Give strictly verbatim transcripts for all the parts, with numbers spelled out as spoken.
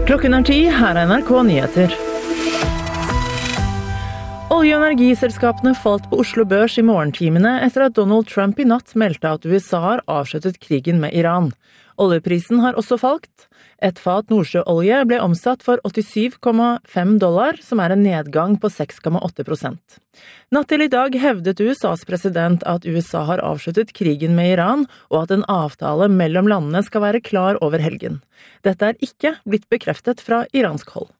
Klokken er ti, her er N R K Nyheter. Olje- og energiselskapene falt på Oslo Børs i morgentimene etter at Donald Trump i natt meldte at U S A har avsluttet krigen med Iran. Oljeprisen har også falt. Et fat nordsjøolje ble omsatt for åttisyv komma fem dollar, som er en nedgang på seks komma åtte prosent. Natt til i dag hevdet U S As president at U S A har avsluttet krigen med Iran, og at en avtale mellom landene skal være klar over helgen. Dette er ikke blitt bekreftet fra iransk hold.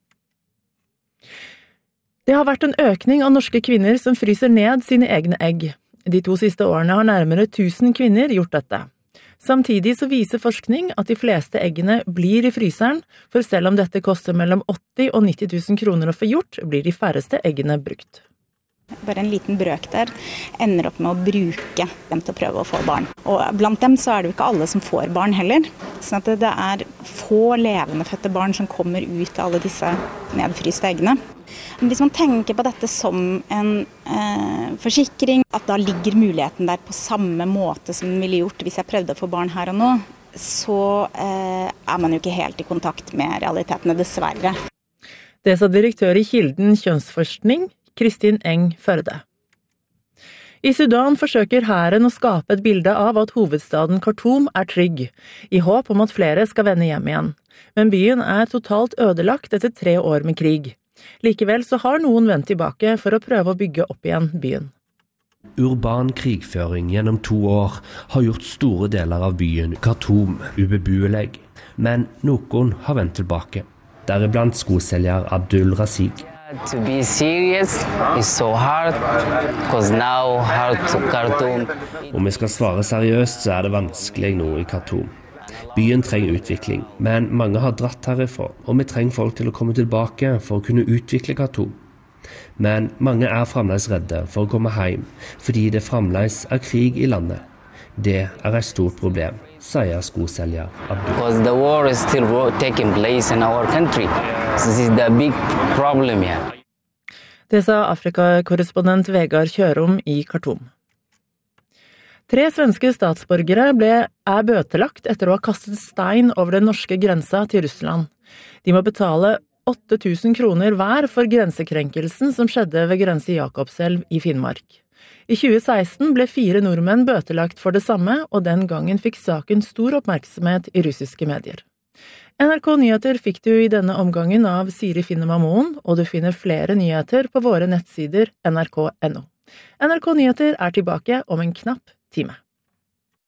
Det har vært en økning av norske kvinner som fryser ned sine egne egg. De to siste årene har nærmere tusen kvinner gjort dette. Samtidig så viser forskning at de fleste eggene blir i fryseren, for selv om dette koster mellom åtti og nitti tusen kroner å få gjort, blir de færreste eggene brukt. Bare en liten brøk der ender opp med å bruke dem til å prøve å få barn. Og blant dem så er det jo ikke alle som får barn heller. Sånn at det er få levende fødte barn som kommer ut av alle disse nedfryste eggene. Men hvis man tenker på dette som en eh, forsikring, at da ligger muligheten der på samme måte som den ville gjort hvis jeg prøvde å få barn her og nå, så eh, er man jo ikke helt i kontakt med realitetene, dessverre. Det sa direktør i Kilden kjønnsforskning, Kristin Eng Førde. I Sudan forsøker hæren å skape et bilde av at hovedstaden Khartoum er trygg, i håp om at flere skal vende hjem igjen. Men byen er totalt ødelagt etter tre år med krig. Likevel så har noen vendt tilbake for å prøve å bygge opp igjen byen. Urban krigføring gjennom to år har gjort store deler av byen Khartoum ubeboelig, men noen har vendt tilbake. Deriblant skoselger Abdul Rasik. To be serious is so hard, because now hard to Khartoum. Om vi skal svare seriøst, så er det vanskelig nå i Khartoum. Byen trenger utvikling, men mange har dratt herifra, og vi trenger folk til å komme tilbake for å kunne utvikle Khartoum. Men mange er fremdeles redde for å komme hjem, fordi det fremdeles er krig i landet. Det er et stort problem, sier skoselger Abdul. Because the war is still taking place in our country. So this is the big problem here. Det sa Afrika-korrespondent Vegard Kjørom i Khartoum. Tre svenske statsborgere ble, er bøtelagt etter å ha kastet stein over den norske grensa til Russland. De må betale åtte tusen kroner hver for grensekrenkelsen som skjedde ved grense Jakobselv i Finnmark. I tjue seksten ble fire nordmenn bøtelagt for det samme, og den gangen fikk saken stor oppmerksomhet i russiske medier. N R K Nyheter fikk du i denne omgangen av Siri Finnema Moen, og du finner flere nyheter på våre nettsider N R K punktum no. N R K Nyheter er tilbake om en knapp time.